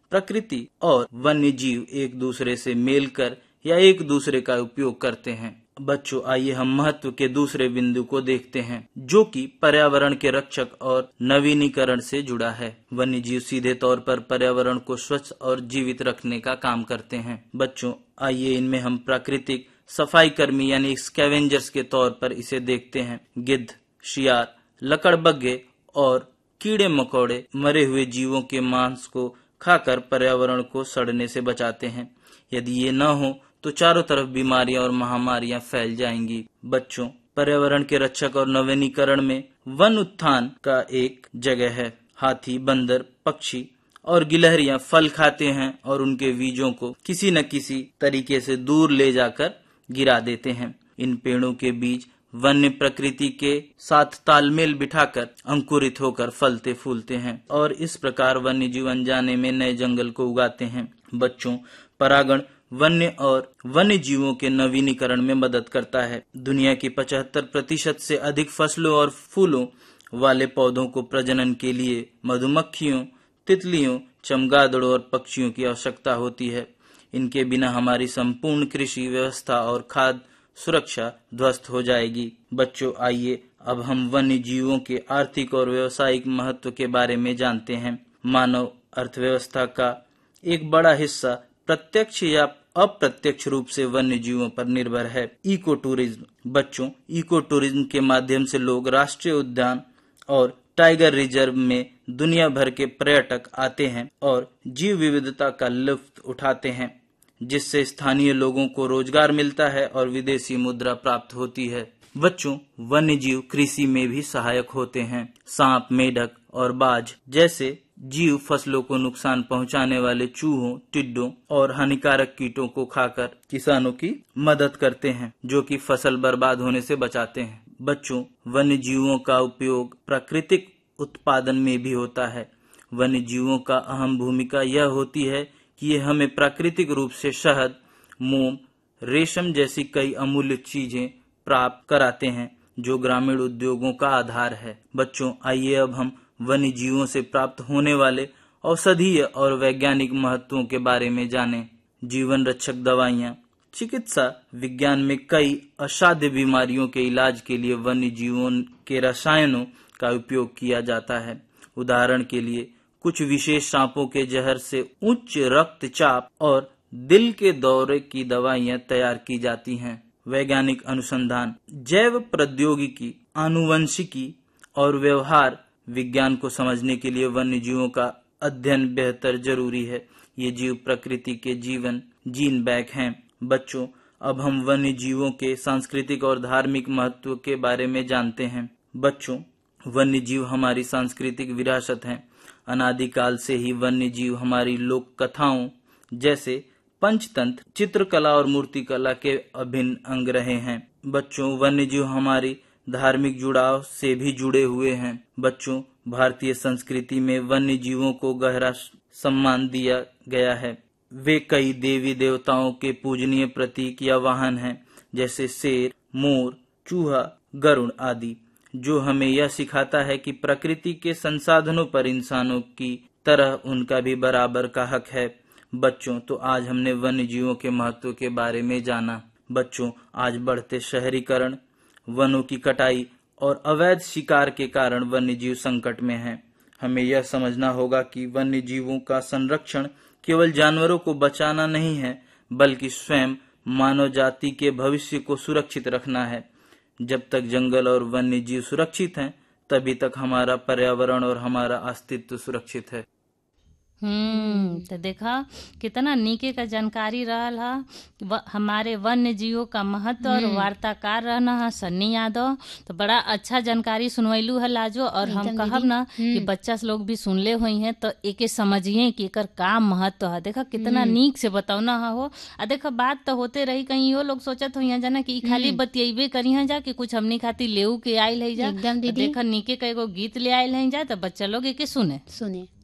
प्रकृति और वन्य जीव एक दूसरे से मेल कर या एक दूसरे का उपयोग करते हैं। बच्चों, आइए हम महत्व के दूसरे बिंदु को देखते हैं, जो कि पर्यावरण के रक्षक और नवीनीकरण से जुड़ा है। वन्य जीव सीधे तौर पर पर्यावरण को स्वच्छ और जीवित रखने का काम करते हैं। बच्चों, आइए इनमें हम प्राकृतिक सफाई कर्मी यानी स्कैवेंजर्स के तौर पर इसे देखते हैं। गिद्ध, शियार, लकड़बग्घे और कीड़े मकोड़े मरे हुए जीवों के मांस को खाकर पर्यावरण को सड़ने से बचाते हैं। यदि ये न हो तो चारों तरफ बीमारियां और महामारियां फैल जाएंगी। बच्चों, पर्यावरण के रक्षक और नवीनीकरण में वन उत्थान का एक जगह है। हाथी, बंदर, पक्षी और गिलहरियां फल खाते हैं और उनके बीजों को किसी न किसी तरीके से दूर ले जाकर गिरा देते हैं। इन पेड़ों के बीज वन्य प्रकृति के साथ तालमेल बिठाकर अंकुरित होकर फलते फूलते हैं और इस प्रकार वन्य जीव अनजाने में नए जंगल को उगाते हैं। बच्चों, परागण वन्य और वन्य जीवों के नवीनीकरण में मदद करता है। दुनिया की 75% से अधिक फसलों और फूलों वाले पौधों को प्रजनन के लिए मधुमक्खियों, तितलियों, चमगादड़ों और पक्षियों की आवश्यकता होती है। इनके बिना हमारी संपूर्ण कृषि व्यवस्था और खाद्य सुरक्षा ध्वस्त हो जाएगी। बच्चों, आइए अब हम वन्य जीवों के आर्थिक और व्यावसायिक महत्व के बारे में जानते हैं। मानव अर्थव्यवस्था का एक बड़ा हिस्सा प्रत्यक्ष या अप्रत्यक्ष रूप से वन्य जीवों पर निर्भर है। Eco tourism. बच्चों, इको टूरिज्म के माध्यम से लोग राष्ट्रीय उद्यान और टाइगर रिजर्व में दुनिया भर के पर्यटक आते हैं और जीव विविधता का लुत्फ उठाते हैं, जिससे स्थानीय लोगों को रोजगार मिलता है और विदेशी मुद्रा प्राप्त होती है। बच्चों, वन्य जीव कृषि में भी सहायक होते हैं। सांप, मेढक और बाज जैसे जीव फसलों को नुकसान पहुंचाने वाले चूहों, टिड्डों और हानिकारक कीटों को खाकर किसानों की मदद करते हैं, जो कि फसल बर्बाद होने से बचाते हैं। बच्चों, वन्य जीवों का उपयोग प्राकृतिक उत्पादन में भी होता है। वन्य जीवों का अहम भूमिका यह होती है कि ये हमें प्राकृतिक रूप से शहद, मोम, रेशम जैसी कई अमूल्य चीजें प्राप्त कराते हैं, जो ग्रामीण उद्योगों का आधार है। बच्चों, आइए अब हम वन्य जीवों से प्राप्त होने वाले औषधीय और वैज्ञानिक महत्वों के बारे में जानें। जीवन रक्षक दवाइयाँ। चिकित्सा विज्ञान में कई असाध्य बीमारियों के इलाज के लिए वन्य जीवों के रसायनों का उपयोग किया जाता है। उदाहरण के लिए, कुछ विशेष सांपों के जहर से उच्च रक्तचाप और दिल के दौरे की दवाइयाँ तैयार की जाती हैं। वैज्ञानिक अनुसंधान। जैव प्रौद्योगिकी, आनुवंशिकी और व्यवहार विज्ञान को समझने के लिए वन्य जीवों का अध्ययन बेहतर जरूरी है। ये जीव प्रकृति के जीन बैंक हैं। बच्चों, अब हम वन्य जीवों के सांस्कृतिक और धार्मिक महत्व के बारे में जानते हैं। बच्चों, वन्य जीव हमारी सांस्कृतिक विरासत हैं। अनादिकाल से ही वन्य जीव हमारी लोक कथाओं जैसे पंचतंत्र, चित्रकला और मूर्तिकला के अभिन्न अंग रहे हैं। बच्चों, वन्य जीव हमारी धार्मिक जुड़ाव से भी जुड़े हुए हैं। बच्चों, भारतीय संस्कृति में वन्य जीवों को गहरा सम्मान दिया गया है। वे कई देवी देवताओं के पूजनीय प्रतीक या वाहन हैं, जैसे शेर, मोर, चूहा, गरुड़ आदि, जो हमें यह सिखाता है कि प्रकृति के संसाधनों पर इंसानों की तरह उनका भी बराबर का हक है। बच्चों, तो आज हमने वन्य जीवों के महत्व के बारे में जाना। बच्चों, आज बढ़ते शहरीकरण, वनों की कटाई और अवैध शिकार के कारण वन्य जीव संकट में हैं। हमें यह समझना होगा कि वन्य जीवों का संरक्षण केवल जानवरों को बचाना नहीं है, बल्कि स्वयं मानव जाति के भविष्य को सुरक्षित रखना है। जब तक जंगल और वन्य जीव सुरक्षित हैं, तभी तक हमारा पर्यावरण और हमारा अस्तित्व सुरक्षित है। तो देखा कितना नीके का जानकारी रहल हा। हमारे वन्य जीवों का महत्व और वार्ताकार रहना है सन्नी यादव। तो बड़ा अच्छा जानकारी सुनवैलू है लाजो। और हम कहब ना कि बच्चा लोग भी सुनले हुई हैं तो एके समझिए कि एकर का महत्व है। देखा कितना नीक से बतावना है हो। आ देखा बात तो होते रही, कहीं हो लोग सोचत हो जाना कि खाली बतियेबे करी है जा कि कुछ हमनी खातिर लेऊ के आयल है जा। देखा नीके का एगो गीत ले आयल है जा, तो बच्चा लोग एके सुने।